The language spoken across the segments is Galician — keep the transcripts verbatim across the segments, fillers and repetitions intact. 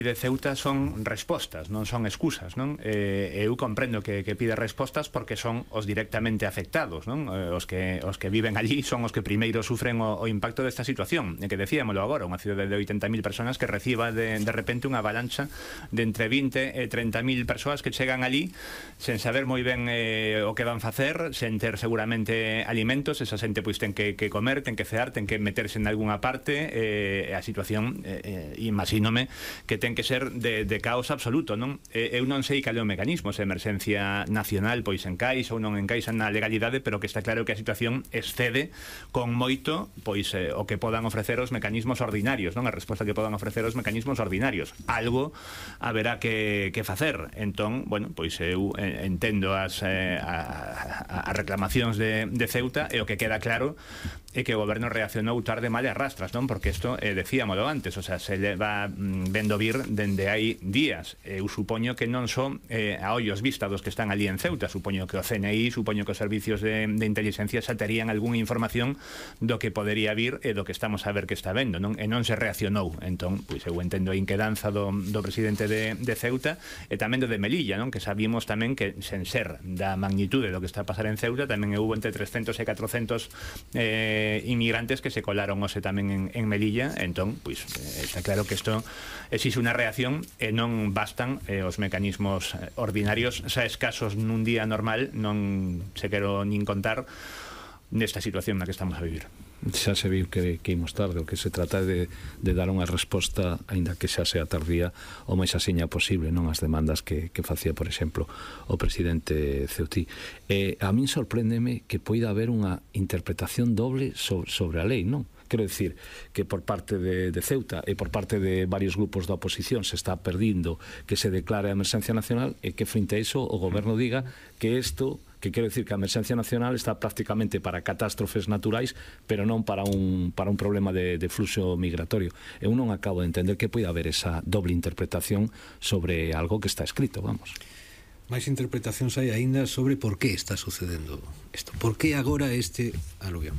de Ceuta son respostas, non son excusas, non? Eh, eu comprendo que, que pide respostas porque son os directamente afectados, non? Eh, os que os que viven allí son os que primeiro sufren o, o impacto desta situación, e que decíamolo agora, unha cidade de oitenta mil personas que reciba de, de repente unha avalancha de entre vinte e treinta mil persoas que chegan allí sen saber moi ben eh, o que van facer, sen ter seguramente alimentos, esa xente pois ten que, que comer, ten que cear, ten que meterse en algunha parte, eh, a situación, eh, eh, imagínome que ten que ser de, de caos absoluto, non? Eu non sei cal é o mecanismo, se a emerxencia nacional pois encaixa ou non encaixa na legalidade, pero que está claro que a situación excede con moito pois eh, o que podan ofrecer os mecanismos ordinarios, non? A resposta que podan ofrecer os mecanismos ordinarios. Algo haberá que, que facer. Entón, bueno, pois eu entendo as, eh, a, a, a reclamacións de, de Ceuta, e o que queda claro é que o goberno reaccionou tarde, mal e arrastras, non? Porque isto, eh, decíamolo antes, o sea, se le va mm, vendo vir dende hai días. Eu supoño que non son eh, a ollos vista dos que están ali en Ceuta, supoño que o C N I, supoño que os servicios de, de inteligencia xa terían algunha información do que podería vir e do que estamos a ver que está vendo, non? E non se reaccionou. Entón, pois eu entendo a inquedanza do, do presidente de, de Ceuta e tamén do de Melilla, non? Que sabimos tamén que, sen ser da magnitude do que está a pasar en Ceuta, tamén houve entre trescentos e catrocentos eh, inmigrantes que se colaron ose tamén en, en Melilla. Entón, pois, eh, está claro que isto exixe unha reacción e non bastan eh, os mecanismos ordinarios xa escasos nun día normal, non se quero nin contar nesta situación na que estamos a vivir. Xa se viu que, que imos tarde, o que se trata de, de dar unha resposta, aínda que xa sea tardía, o máis asiña posible, non as demandas que, que facía, por exemplo, o presidente Ceutí. E a min sorpréndeme que poida haber unha interpretación doble sobre, sobre a lei, non? Quero dicir que por parte de, de Ceuta e por parte de varios grupos da oposición se está perdindo que se declare a emerxencia nacional, e que frente a iso o goberno diga que isto, que quero dicir que a emerxencia nacional está prácticamente para catástrofes naturais, pero non para un, para un problema de, de fluxo migratorio. Eu non acabo de entender que pode haber esa doble interpretación sobre algo que está escrito, vamos. máis interpretacións hai aínda sobre por que está sucedendo isto. Por que agora este aluvión?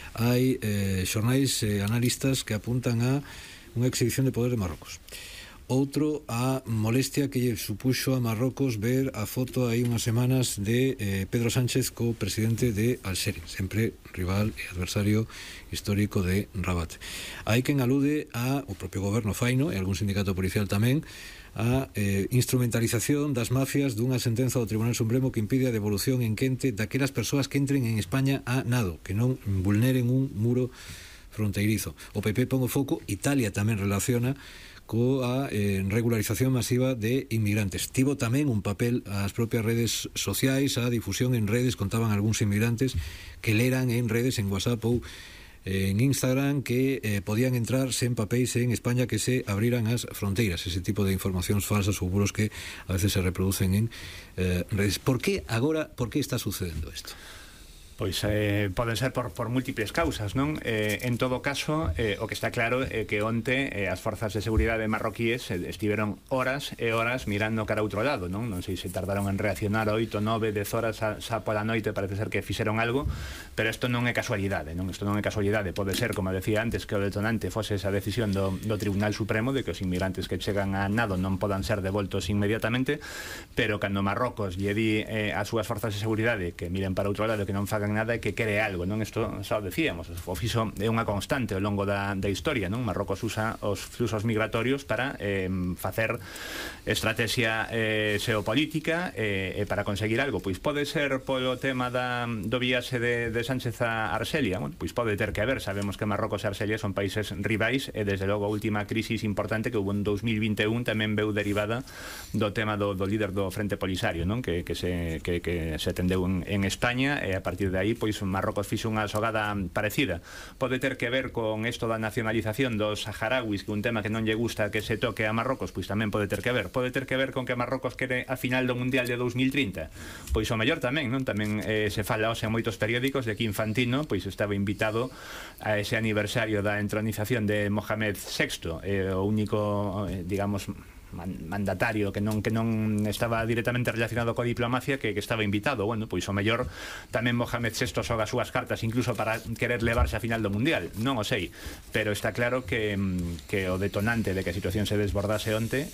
Hai eh, xornais e eh, analistas que apuntan a unha exhibición de poder de Marrocos. Outro, a molestia que lle supuxo a Marrocos ver a foto hai unhas semanas de eh, Pedro Sánchez co presidente de Alxeria, sempre rival e adversario histórico de Rabat. Hai quen alude a o propio goberno faino e algún sindicato policial tamén a eh, instrumentalización das mafias dunha sentenza do Tribunal Supremo que impide a devolución en quente daquelas persoas que entren en España a nado, que non vulneren un muro fronteirizo. O P P pon o foco, Italia tamén relaciona coa eh, regularización masiva de inmigrantes. Tivo tamén un papel as propias redes sociais, a difusión en redes, contaban algúns inmigrantes que leran en redes, en WhatsApp ou en Instagram, que eh, podían entrar sen papéis en España, que se abriran as fronteiras. Ese tipo de informacións falsas ou bulos que a veces se reproducen en eh, redes. Por que agora, por que está sucedendo isto? Pois eh, poden ser por, por múltiples causas, non? Eh, en todo caso, eh, o que está claro é que onte eh, as forzas de seguridade marroquíes eh, estiveron horas e horas mirando cara a outro lado, non? Non sei se tardaron en reaccionar oito, nove, dez horas xa, xa pola noite, parece ser que fixeron algo, pero isto non é casualidade, non? Isto non é casualidade, pode ser, como decía antes, que o detonante fose esa decisión do, do Tribunal Supremo de que os inmigrantes que chegan a nado non podan ser devoltos inmediatamente, pero cando Marrocos lle di eh, as súas forzas de seguridade que miren para outro lado, que non fagan nada, que quere algo, non? Isto xa o decíamos, o fixo é unha constante ao longo da, da historia, non? Marrocos usa os fluxos migratorios para eh, facer estrategia eh, xeopolítica e eh, para conseguir algo. Pois pode ser polo tema da, do viaxe de, de Sánchez a Arxelia, bueno, pois pode ter que haber, sabemos que Marrocos e Arxelia son países rivais e desde logo a última crisis importante que hubo en dos mil vinte e un tamén veu derivada do tema do, do líder do Frente Polisario, non? Que, que, se, que, que se atendeu en, en España, e a partir de aí pois Marrocos fixo unha xogada parecida. Pode ter que ver con isto da nacionalización dos saharauis, que un tema que non lle gusta que se toque a Marrocos, pois tamén pode ter que ver. Pode ter que ver con que Marrocos quere a final do Mundial de dos mil trinta. Pois o mellor tamén, non? Tamén eh, se fala hoxe en moitos periódicos de que Infantino pois estaba invitado a ese aniversario da entronización de Mohamed sexto, eh, o único, eh, digamos, mandatario que non que non estaba directamente relacionado coa diplomacia que, que estaba invitado. Bueno, pois o mellor tamén Mohamed sexto xoga as súas cartas incluso para querer levarse a final do Mundial, non o sei, pero está claro que, que o detonante de que a situación se desbordase onte